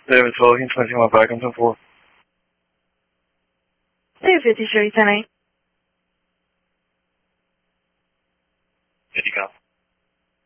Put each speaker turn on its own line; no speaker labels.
David Phillips, 21 back on 4.
250 Shirley 10-8.
50 cop.